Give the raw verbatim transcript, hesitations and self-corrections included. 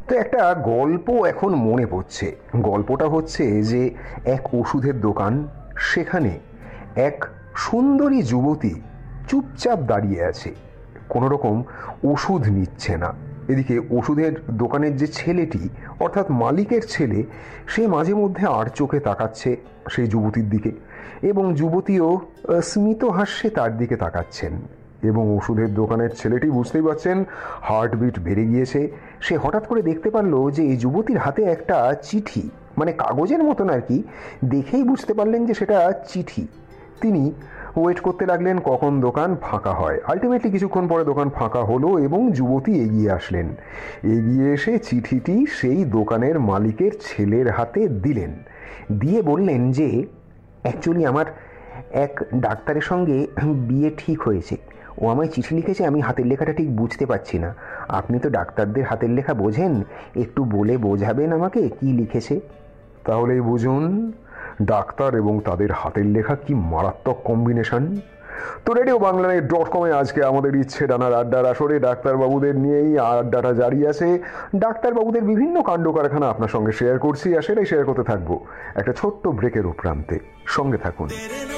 তো একটা গল্প এখন মনে পড়ছে। গল্পটা হচ্ছে যে এক ওষুধের দোকান, সেখানে এক সুন্দরী যুবতী চুপচাপ দাঁড়িয়ে আছে, কোনো রকম ওষুধ নিচ্ছে না। এদিকে ওষুধের দোকানের যে ছেলেটি, অর্থাৎ মালিকের ছেলে, সে মাঝে মধ্যে আর চোখে তাকাচ্ছে সেই যুবতীর দিকে, এবং যুবতীও স্মিত হাস্যে তার দিকে তাকাচ্ছেন। এবং ওষুধের দোকানের ছেলেটি বুঝতেই পারছেন হার্টবিট বেড়ে গিয়েছে। সে হঠাৎ করে দেখতে পারলো যে এই যুবতীর হাতে একটা চিঠি, মানে কাগজের মতন আর কি, দেখেই বুঝতে পারলেন যে সেটা চিঠি। তিনি ওয়েট করতে লাগলেন কখন দোকান ফাঁকা হয়। আলটিমেটলি কিছুক্ষণ পরে দোকান ফাঁকা হলো এবং যুবতী এগিয়ে আসলেন। এগিয়ে এসে চিঠিটি সেই দোকানের মালিকের ছেলের হাতে দিলেন, দিয়ে বললেন যে অ্যাকচুয়ালি আমার এক ডাক্তারের সঙ্গে বিয়ে ঠিক হয়েছে। ও আমায় চিঠি লিখেছে, আমি হাতের লেখাটা ঠিক বুঝতে পারছি না। আপনি তো ডাক্তারদের হাতের লেখা বোঝেন, একটু বলে বোঝাবেন আমাকে কি লিখেছে? তাহলেই বুঝুন ডাক্তার এবং তাদের হাতের লেখা কি মারাত্মক কম্বিনেশন। তো রেডিও বাংলা ডট কমে আজকে আমাদের ইচ্ছে ডানার আড্ডার আসরে ডাক্তারবাবুদের নিয়েই আড্ডাটা জারি আছে। ডাক্তারবাবুদের বিভিন্ন কাণ্ড কারখানা আপনার সঙ্গে শেয়ার করছি, আর সেটাই শেয়ার করতে থাকবো একটা ছোট্ট ব্রেকের উপরান্তে। সঙ্গে থাকুন।